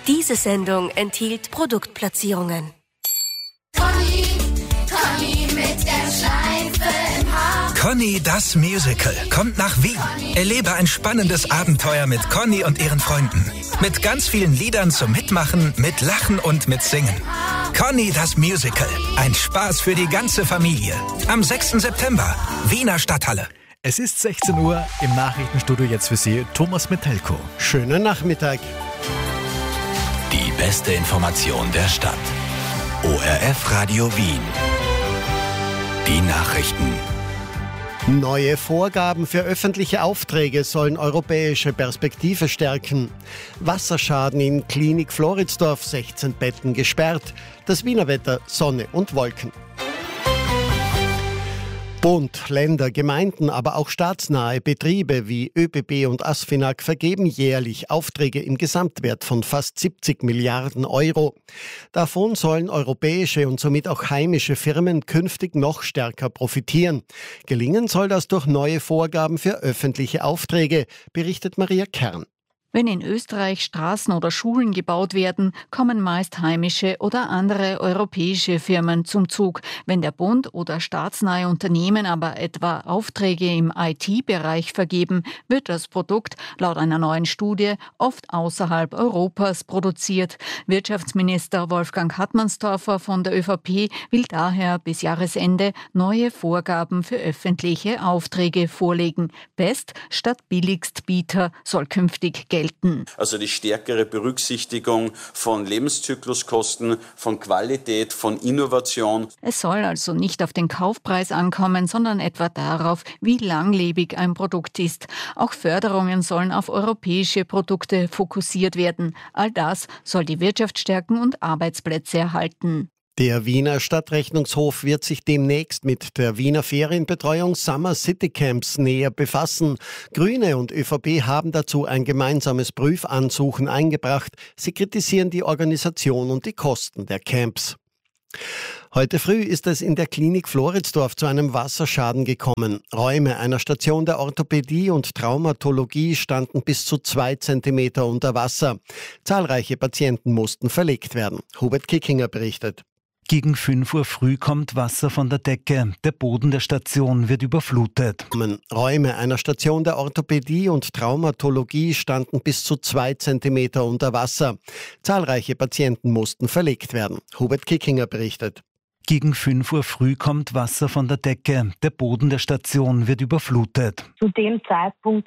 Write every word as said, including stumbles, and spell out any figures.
Diese Sendung enthielt Produktplatzierungen. Conny, Conny mit der Schleife im Haar. Conny, das Musical, kommt nach Wien. Erlebe ein spannendes Abenteuer mit Conny und ihren Freunden. Mit ganz vielen Liedern zum Mitmachen, mit Lachen und mit Singen. Conny, das Musical, ein Spaß für die ganze Familie. Am sechsten September, Wiener Stadthalle. Es ist sechzehn Uhr, im Nachrichtenstudio jetzt für Sie Thomas Metelko. Schönen Nachmittag. Die beste Information der Stadt. O R F Radio Wien. Die Nachrichten. Neue Vorgaben für öffentliche Aufträge sollen europäische Perspektive stärken. Wasserschaden in Klinik Floridsdorf, sechzehn Betten gesperrt. Das Wiener Wetter, Sonne und Wolken. Bund, Länder, Gemeinden, aber auch staatsnahe Betriebe wie ÖBB und ASFINAG vergeben jährlich Aufträge im Gesamtwert von fast siebzig Milliarden Euro. Davon sollen europäische und somit auch heimische Firmen künftig noch stärker profitieren. Gelingen soll das durch neue Vorgaben für öffentliche Aufträge, berichtet Maria Kern. Wenn in Österreich Straßen oder Schulen gebaut werden, kommen meist heimische oder andere europäische Firmen zum Zug. Wenn der Bund oder staatsnahe Unternehmen aber etwa Aufträge im I T-Bereich vergeben, wird das Produkt laut einer neuen Studie oft außerhalb Europas produziert. Wirtschaftsminister Wolfgang Hartmannstorfer von der ÖVP will daher bis Jahresende neue Vorgaben für öffentliche Aufträge vorlegen. Best statt Billigstbieter soll künftig gelten. Also die stärkere Berücksichtigung von Lebenszykluskosten, von Qualität, von Innovation. Es soll also nicht auf den Kaufpreis ankommen, sondern etwa darauf, wie langlebig ein Produkt ist. Auch Förderungen sollen auf europäische Produkte fokussiert werden. All das soll die Wirtschaft stärken und Arbeitsplätze erhalten. Der Wiener Stadtrechnungshof wird sich demnächst mit der Wiener Ferienbetreuung Summer City Camps näher befassen. Grüne und ÖVP haben dazu ein gemeinsames Prüfansuchen eingebracht. Sie kritisieren die Organisation und die Kosten der Camps. Heute früh ist es in der Klinik Floridsdorf zu einem Wasserschaden gekommen. Räume einer Station der Orthopädie und Traumatologie standen bis zu zwei Zentimeter unter Wasser. Zahlreiche Patienten mussten verlegt werden. Hubert Kickinger berichtet. Gegen fünf Uhr früh kommt Wasser von der Decke. Der Boden der Station wird überflutet. Räume einer Station der Orthopädie und Traumatologie standen bis zu zwei Zentimeter unter Wasser. Zahlreiche Patienten mussten verlegt werden. Hubert Kickinger berichtet. Gegen fünf Uhr früh kommt Wasser von der Decke. Der Boden der Station wird überflutet. Zu dem Zeitpunkt